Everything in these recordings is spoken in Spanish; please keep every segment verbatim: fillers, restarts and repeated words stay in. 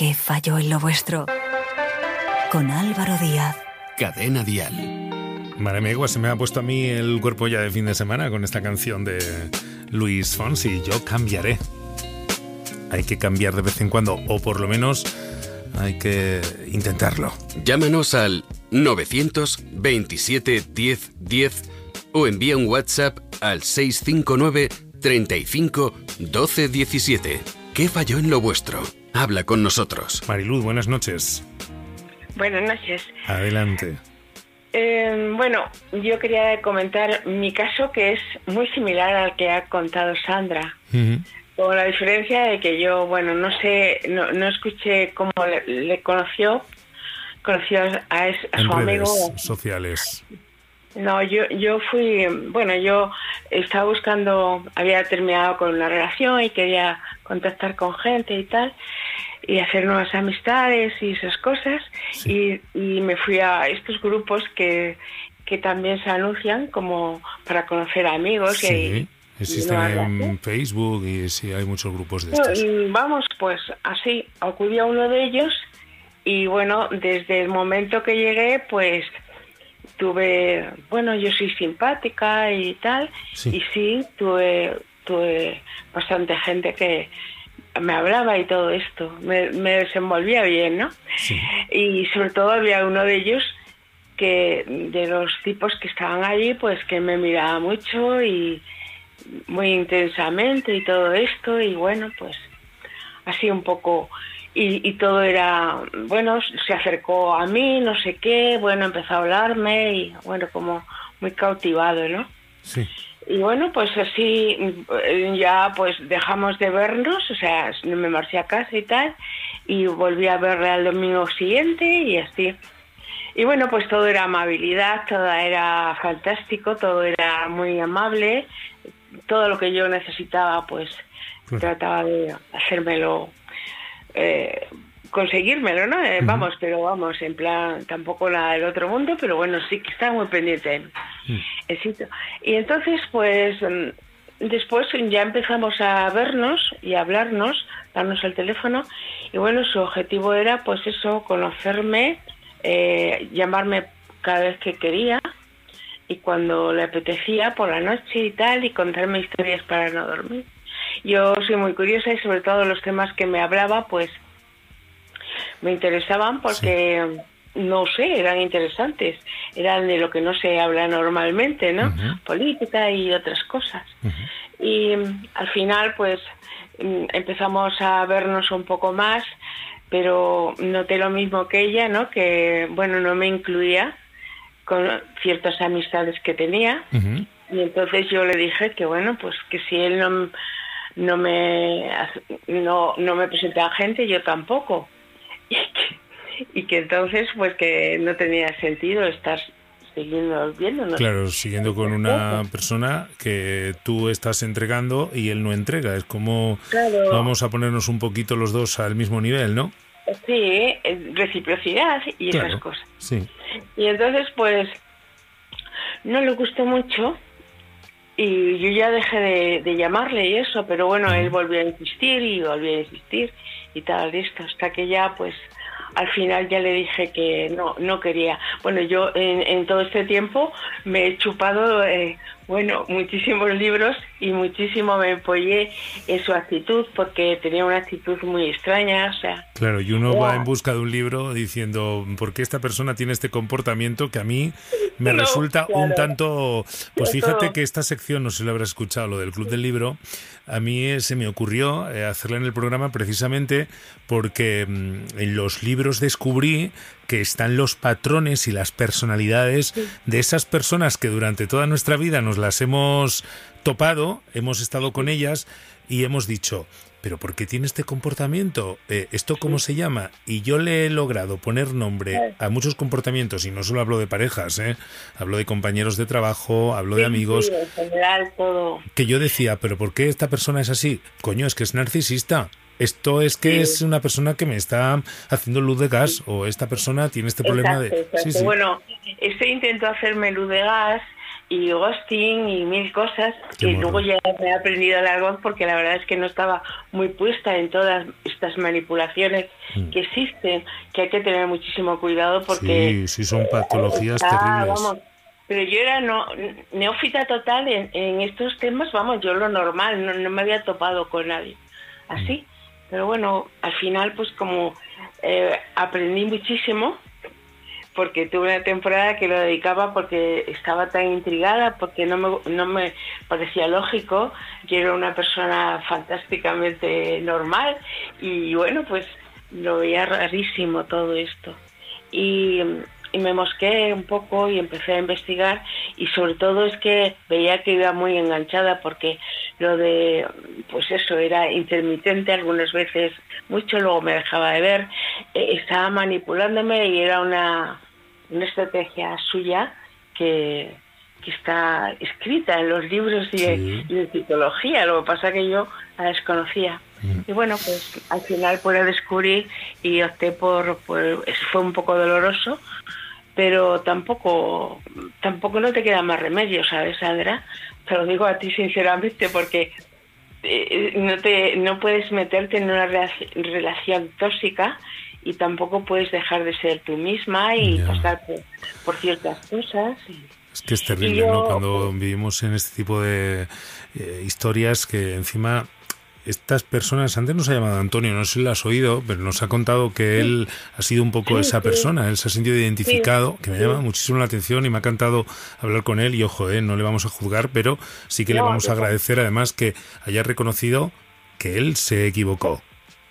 ¿Qué falló en lo vuestro? Con Álvaro Díaz. Cadena Dial. Madre mía, se me ha puesto a mí el cuerpo ya de fin de semana con esta canción de Luis Fonsi. Yo cambiaré. Hay que cambiar de vez en cuando, o por lo menos hay que intentarlo. Llámanos al novecientos veintisiete diez diez o envía un WhatsApp al seis cinco nueve treinta y cinco doce diecisiete. ¿Qué falló en lo vuestro? Habla con nosotros. Mariluz, buenas noches. Buenas noches. Adelante. Eh, bueno, yo quería comentar mi caso, que es muy similar al que ha contado Sandra. Uh-huh. Con la diferencia de que yo, bueno, no sé, no, no escuché cómo le, le conoció, conoció a, es, a su en amigo. Redes sociales. No, yo yo fui, bueno, yo estaba buscando, había terminado con una relación y quería contactar con gente y tal, y hacer nuevas amistades y esas cosas, sí. y, y me fui a estos grupos que, que también se anuncian como para conocer amigos. Sí. Y, existen en Facebook y sí, hay muchos grupos de estos. Vamos, pues así, acudí a uno de ellos y bueno, desde el momento que llegué, pues tuve, bueno, yo soy simpática y tal, sí. y sí, tuve, tuve bastante gente que me hablaba y todo esto, me, me desenvolvía bien, ¿no? Sí. Y sobre todo había uno de ellos que, de los tipos que estaban allí, pues que me miraba mucho y muy intensamente y todo esto, y bueno, pues así un poco... Y, y todo era, bueno, se acercó a mí, no sé qué, bueno, empezó a hablarme y, bueno, como muy cautivado, ¿no? Sí. Y bueno, pues así ya pues dejamos de vernos, o sea, me marché a casa y tal, y volví a verle al domingo siguiente y así. Y bueno, pues todo era amabilidad, todo era fantástico, todo era muy amable, todo lo que yo necesitaba, pues claro. Trataba de hacérmelo... Eh, conseguírmelo, ¿no? Eh, uh-huh. Vamos, pero vamos, en plan, tampoco nada del otro mundo, pero bueno, sí que estaba muy pendiente de mí. Uh-huh. Y entonces, pues, después ya empezamos a vernos y a hablarnos, darnos el teléfono, y bueno, su objetivo era, pues eso, conocerme, eh, llamarme cada vez que quería, y cuando le apetecía, por la noche y tal, y contarme historias para no dormir. Yo soy muy curiosa y sobre todo los temas que me hablaba, pues me interesaban porque, sí. no sé, eran interesantes. Eran de lo que no se habla normalmente, ¿no? Uh-huh. Política y otras cosas. Uh-huh. Y al final, pues empezamos a vernos un poco más, pero noté lo mismo que ella, ¿no? Que, bueno, no me incluía con ciertas amistades que tenía. Uh-huh. Y entonces yo le dije que, bueno, pues que si él no... no me no no me presentaba gente, yo tampoco, y que, y que entonces pues que no tenía sentido estar siguiendo viéndonos. Claro, siguiendo con una persona que tú estás entregando y él no entrega, es como claro. Vamos a ponernos un poquito los dos al mismo nivel, ¿no? Sí, reciprocidad y claro, esas cosas. Sí. Y entonces pues no le gustó mucho. Y yo ya dejé de, de llamarle y eso, pero bueno, él volvió a insistir y volvió a insistir y tal, esto, hasta que ya, pues, al final ya le dije que no no quería. Bueno, yo en, en todo este tiempo me he chupado, eh, bueno, muchísimos libros y muchísimo me apoyé en su actitud, porque tenía una actitud muy extraña, o sea... Claro, y uno va en busca de un libro diciendo, ¿por qué esta persona tiene este comportamiento que a mí me no, resulta claro. un tanto... Pues fíjate que esta sección, no sé si lo habrás escuchado, lo del Club del Libro, a mí se me ocurrió hacerla en el programa precisamente porque en los libros descubrí que están los patrones y las personalidades de esas personas que durante toda nuestra vida nos las hemos topado, hemos estado con ellas y hemos dicho, ¿pero por qué tiene este comportamiento? Eh, ¿Esto cómo se llama? Y yo le he logrado poner nombre a muchos comportamientos, y no solo hablo de parejas, ¿eh? Hablo de compañeros de trabajo, hablo de amigos. Sí, en general todo. Que yo decía, ¿pero por qué esta persona es así? Coño, es que es narcisista. Esto es que sí. es una persona que me está haciendo luz de gas, o esta persona tiene este problema exacto, de... Exacto. Sí, sí. Bueno, este intentó hacerme luz de gas, y ghosting y mil cosas Qué que morro. luego ya me he aprendido el argot porque la verdad es que no estaba muy puesta en todas estas manipulaciones Mm. que existen, que hay que tener muchísimo cuidado porque... Sí, sí, son patologías está, terribles. vamos, pero yo era no, neófita total en, en estos temas, vamos, yo lo normal, no, no me había topado con nadie así. Pero bueno, al final pues como eh, aprendí muchísimo, porque tuve una temporada que lo dedicaba porque estaba tan intrigada, porque no me, no me parecía lógico, yo era una persona fantásticamente normal y bueno, pues lo veía rarísimo todo esto. Y, y me mosqué un poco y empecé a investigar y sobre todo es que veía que iba muy enganchada porque lo de, pues eso, era intermitente algunas veces, mucho, luego me dejaba de ver, eh, estaba manipulándome y era una, una estrategia suya que, que está escrita en los libros y, Sí. y de psicología, lo que pasa que yo la desconocía. Mm. Y bueno, pues al final pude descubrir y opté por, por, fue un poco doloroso, pero tampoco, tampoco no te queda más remedio, ¿sabes, Sandra? Te lo digo a ti sinceramente porque eh, no te no puedes meterte en una relac- relación tóxica y tampoco puedes dejar de ser tú misma y Ya. pasar por, por ciertas cosas. Y, Es que es terrible, Y yo- ¿no? Cuando vivimos en este tipo de eh, historias que encima estas personas, antes nos ha llamado Antonio, no sé si lo has oído, pero nos ha contado que él ha sido un poco Sí, esa sí. persona, él se ha sentido identificado, que me sí. llama muchísimo la atención y me ha encantado hablar con él y ojo, eh, no le vamos a juzgar, pero sí que le No, vamos a yo- agradecer además que haya reconocido que él se equivocó.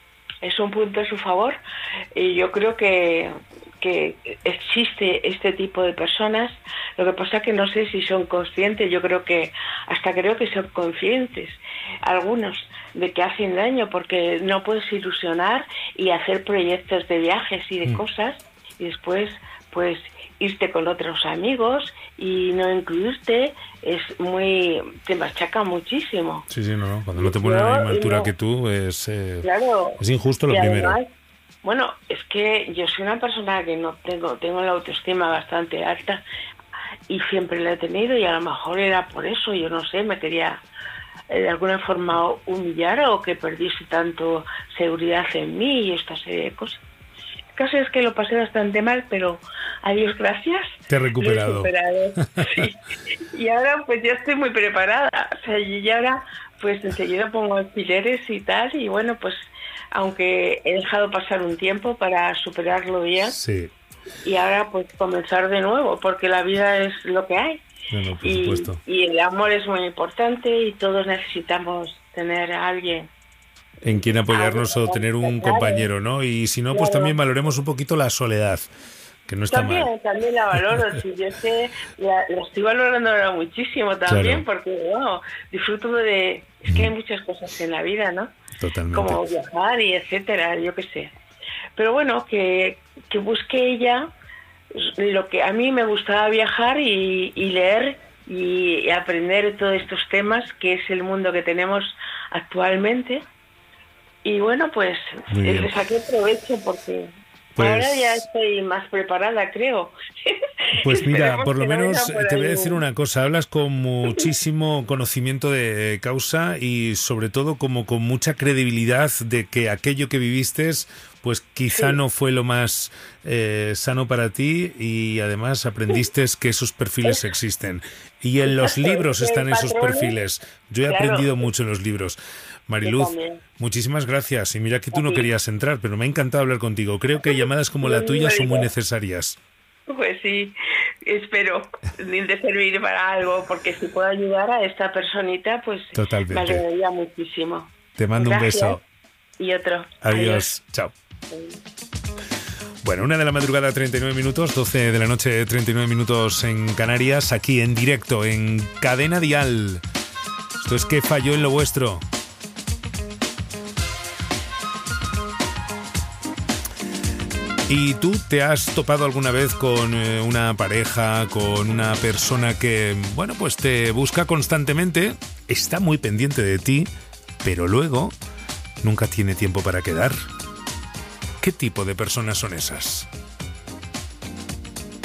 es un punto a su favor y yo creo que, que existe este tipo de personas. Lo que pasa es que no sé si son conscientes, yo creo que hasta creo que son conscientes algunos de que hacen daño porque no puedes ilusionar y hacer proyectos de viajes y de Mm. cosas y después pues irte con otros amigos y no incluirte es muy, te machaca muchísimo. Sí, sí, no, no. Cuando no te ponen a la misma Yo, altura no. que tú es, eh, Claro. es injusto lo Y primero. además, bueno, es que yo soy una persona que no tengo, tengo la autoestima bastante alta y siempre la he tenido y a lo mejor era por eso, yo no sé, me quería eh, de alguna forma humillar o que perdiese tanto seguridad en mí y esta serie de cosas. El caso es que lo pasé bastante mal, pero a Dios gracias. Te he lo he recuperado. superado. Sí. Y ahora pues ya estoy muy preparada. O sea, y ahora pues enseguida pongo alfileres y tal. Y bueno, pues aunque he dejado pasar un tiempo para superarlo bien. Sí, Y ahora pues comenzar de nuevo, porque la vida es lo que hay. no, no, por Y, supuesto. y el amor es muy importante y todos necesitamos tener a alguien. En quien apoyarnos Ah, o tener un claro. compañero, ¿no? Y si no, pues Claro. también valoremos un poquito la soledad, que no está También, mal. también la valoro, si yo sé, la, la estoy valorando ahora muchísimo también, Claro. porque bueno, disfruto de, es que hay muchas cosas en la vida, ¿no? Totalmente. Como viajar y etcétera, yo qué sé. Pero bueno, que, que busque ella lo que a mí me gustaba viajar y, y leer y, y aprender todos estos temas, que es el mundo que tenemos actualmente. Y bueno, pues Muy bien. le saqué provecho porque Pues- ahora ya estoy más preparada, creo. Pues mira, Esperemos por lo que no menos venga por te voy a ahí decir un- una cosa, hablas con muchísimo conocimiento de causa y sobre todo como con mucha credibilidad de que aquello que viviste pues quizá Sí. no fue lo más eh, sano para ti y además aprendiste que esos perfiles existen. Y en los Exacto, libros es que están hay esos patrones. perfiles. Yo he Claro. aprendido mucho en los libros. Mariluz, también. muchísimas gracias. Y mira que tú A no ti. querías entrar, pero me ha encantado hablar contigo. Creo que llamadas como la Yo tuya misma son muy digo. necesarias. Pues sí, espero de servir para algo, porque si puedo ayudar a esta personita, pues Totalmente. me alegraría muchísimo. Te mando un Gracias. beso. Y otro. Adiós. Chao. Bueno, una de la madrugada, treinta y nueve minutos, doce de la noche, treinta y nueve minutos en Canarias, aquí en directo, en Cadena Dial. Esto es ¿Qué falló en lo vuestro? ¿Y tú te has topado alguna vez con eh, una pareja, con una persona que, bueno, pues te busca constantemente, está muy pendiente de ti, pero luego nunca tiene tiempo para quedar? ¿Qué tipo de personas son esas?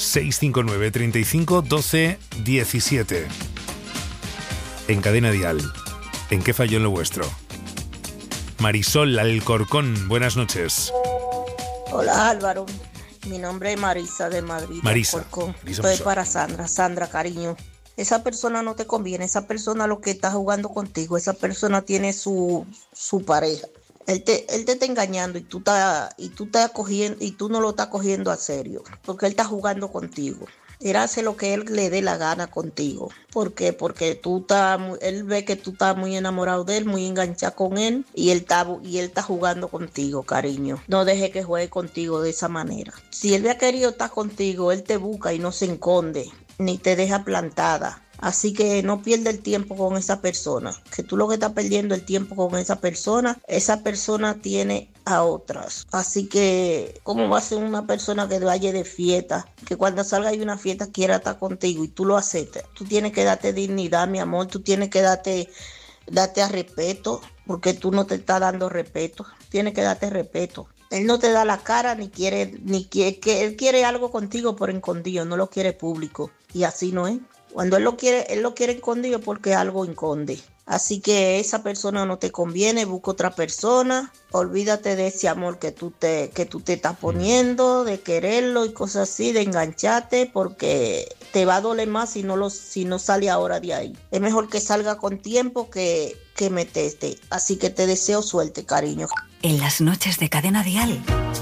seis cinco nueve, treinta y cinco, doce, diecisiete. En Cadena Dial. ¿En qué falló en lo vuestro? Marisol Alcorcón, buenas noches. Hola Álvaro, mi nombre es Marisa de Madrid. Marisa. Alcorcón. Marisa Estoy Marisol. para Sandra. Sandra, cariño. Esa persona no te conviene, esa persona lo que está jugando contigo, esa persona tiene su, su pareja. Él te, él te está engañando y tú estás, y tú estás cogiendo, y tú no lo estás cogiendo a serio, porque él está jugando contigo. Él hace lo que él le dé la gana contigo. ¿Por qué? Porque tú estás, él ve que tú estás muy enamorado de él, muy enganchado con él, y él está, y él está jugando contigo, cariño. No deje que juegue contigo de esa manera. Si él había querido estar contigo, él te busca y no se esconde, ni te deja plantada. Así que no pierda el tiempo con esa persona, que tú lo que estás perdiendo el tiempo con esa persona, esa persona tiene a otras. Así que, ¿cómo va a ser una persona que vaya de fiesta, que cuando salga de una fiesta quiera estar contigo y tú lo aceptas? Tú tienes que darte dignidad, mi amor, tú tienes que darte, darte a respeto, porque tú no te estás dando respeto, tienes que darte respeto. Él no te da la cara ni quiere, ni quiere, que él quiere algo contigo por escondido, no lo quiere público, y así no es. Cuando él lo quiere, él lo quiere escondido porque algo esconde. Así que esa persona no te conviene, busca otra persona, olvídate de ese amor que tú te, que tú te estás poniendo, de quererlo y cosas así, de engancharte, porque te va a doler más si no, lo, si no sale ahora de ahí. Es mejor que salga con tiempo que, que meterte. Así que te deseo suerte, cariño. En las noches de Cadena Dial.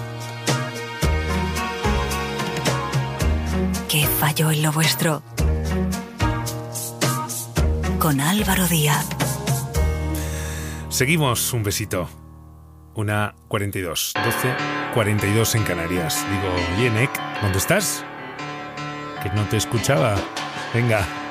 ¿Qué falló en lo vuestro? Con Álvaro Díaz. Seguimos, un besito. Una cuarenta y dos, doce, cuarenta y dos en Canarias. Digo, oye, Nek, ¿dónde estás? Que no te escuchaba. Venga.